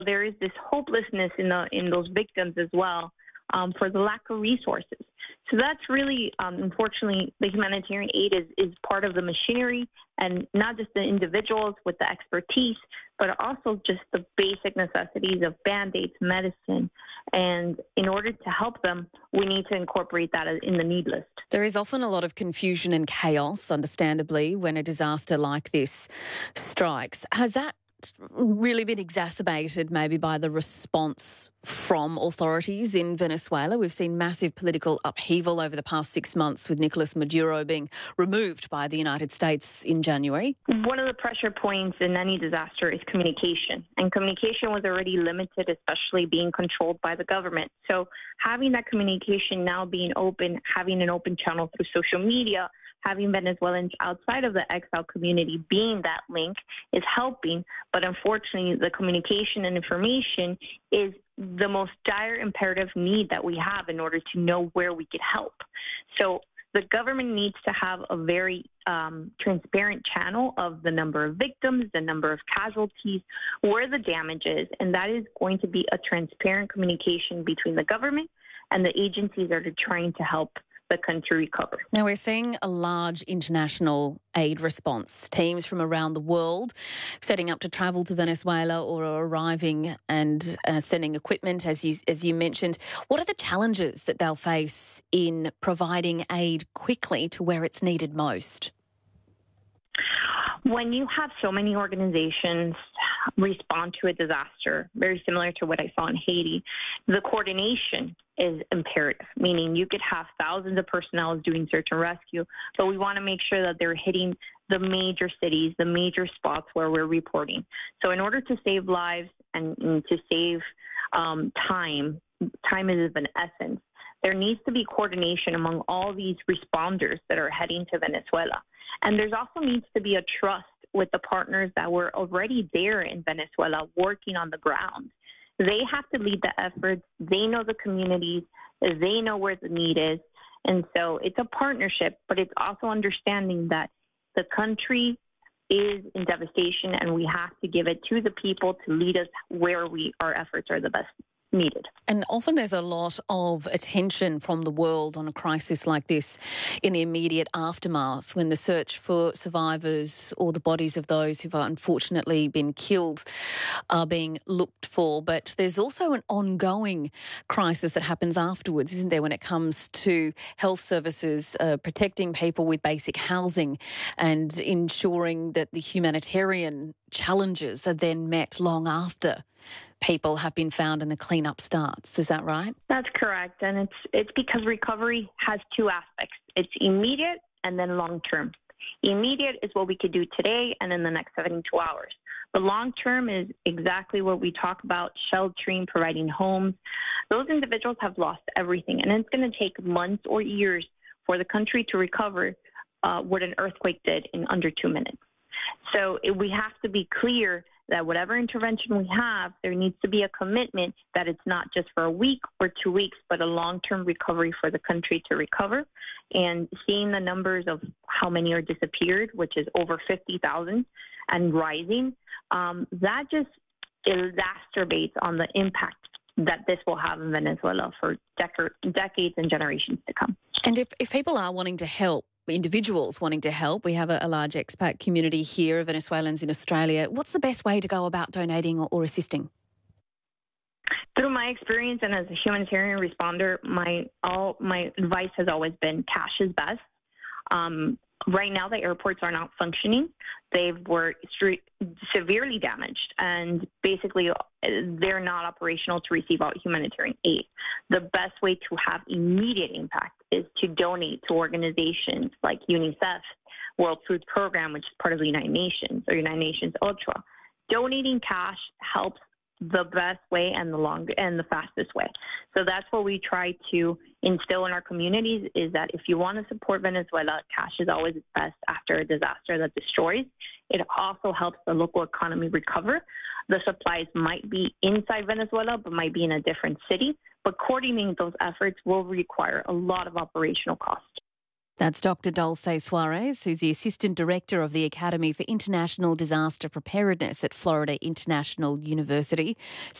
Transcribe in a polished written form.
There is this hopelessness in those victims as well, for the lack of resources. So that's really, unfortunately, the humanitarian aid is part of the machinery, and not just the individuals with the expertise, but also just the basic necessities of Band-Aids, medicine. And in order to help them, we need to incorporate that in the need list. There is often a lot of confusion and chaos, understandably, when a disaster like this strikes. Has that really been exacerbated maybe by the response from authorities in Venezuela? We've seen massive political upheaval over the past 6 months, with Nicolas Maduro being removed by the United States in January. One of the pressure points in any disaster is communication. And communication was already limited, especially being controlled by the government. So having that communication now being open, having an open channel through social media, having Venezuelans outside of the exile community being that link is helping. But unfortunately, the communication and information is the most dire imperative need that we have in order to know where we could help. So the government needs to have a very transparent channel of the number of victims, the number of casualties, where the damage is, and that is going to be a transparent communication between the government and the agencies that are trying to help the country recover. Now, we're seeing a large international aid response. Teams from around the world setting up to travel to Venezuela or are arriving and sending equipment, as you mentioned. What are the challenges that they'll face in providing aid quickly to where it's needed most? When you have so many organizations respond to a disaster, very similar to what I saw in Haiti, the coordination is imperative, meaning you could have thousands of personnel doing search and rescue, but we want to make sure that they're hitting the major cities, the major spots where we're reporting. So in order to save lives and to save time is of an essence, there needs to be coordination among all these responders that are heading to Venezuela. And there's also needs to be a trust with the partners that were already there in Venezuela working on the ground. They have to lead the efforts. They know the communities. They know where the need is. And so it's a partnership, but it's also understanding that the country is in devastation and we have to give it to the people to lead us where our efforts are the best needed. And often there's a lot of attention from the world on a crisis like this in the immediate aftermath, when the search for survivors or the bodies of those who've unfortunately been killed are being looked for. But there's also an ongoing crisis that happens afterwards, isn't there, when it comes to health services, protecting people with basic housing and ensuring that the humanitarian challenges are then met long after people have been found and the cleanup starts. Is that right? That's correct. And it's because recovery has two aspects. It's immediate and then long-term. Immediate is what we could do today and in the next 72 hours. The long-term is exactly what we talk about, sheltering, providing homes. Those individuals have lost everything, and it's going to take months or years for the country to recover what an earthquake did in under 2 minutes. So we have to be clear that whatever intervention we have, there needs to be a commitment that it's not just for a week or 2 weeks, but a long-term recovery for the country to recover. And seeing the numbers of how many are disappeared, which is over 50,000 and rising, that just exacerbates on the impact that this will have in Venezuela for decades and generations to come. And if people are wanting to help, individuals wanting to help, we have a large expat community here, Venezuelans in Australia. What's the best way to go about donating or assisting? Through my experience and as a humanitarian responder, my advice has always been cash is best. Right now, the airports are not functioning. They were severely damaged, and basically they're not operational to receive out humanitarian aid. The best way to have immediate impact is to donate to organizations like UNICEF, World Food Program, which is part of the United Nations, or United Nations Ultra. Donating cash helps the best way and the fastest way. So that's what we try to instill in our communities, is that if you want to support Venezuela, cash is always best after a disaster that destroys. It also helps the local economy recover. The supplies might be inside Venezuela, but might be in a different city. But coordinating those efforts will require a lot of operational cost. That's Dr. Dulce Suarez, who's the Assistant Director of the Academy for International Disaster Preparedness at Florida International University.